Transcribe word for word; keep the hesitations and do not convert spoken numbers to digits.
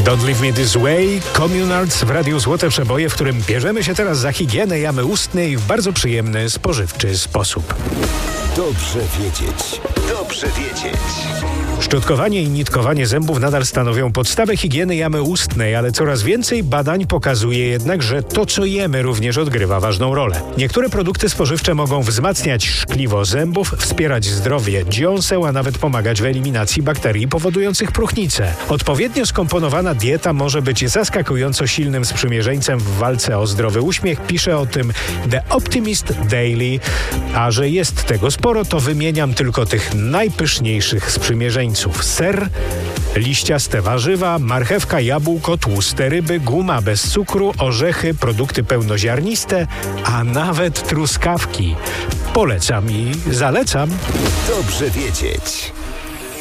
Don't Leave Me This Way, Communards w Radiu Złote Przeboje, w którym bierzemy się teraz za higienę jamy ustnej w bardzo przyjemny, spożywczy sposób. Dobrze wiedzieć. Dobrze wiedzieć. Szczotkowanie i nitkowanie zębów nadal stanowią podstawę higieny jamy ustnej, ale coraz więcej badań pokazuje jednak, że to, co jemy, również odgrywa ważną rolę. Niektóre produkty spożywcze mogą wzmacniać szkliwo zębów, wspierać zdrowie dziąseł, a nawet pomagać w eliminacji bakterii powodujących próchnicę. Odpowiednio skomponowana dieta może być zaskakująco silnym sprzymierzeńcem w walce o zdrowy uśmiech, pisze o tym The Optimist Daily, a że jest tego sporo, to wymieniam tylko tych najpyszniejszych sprzymierzeńców. Ser, liściaste warzywa, marchewka, jabłko, tłuste ryby, guma bez cukru, orzechy, produkty pełnoziarniste, a nawet truskawki. Polecam i zalecam. Dobrze wiedzieć.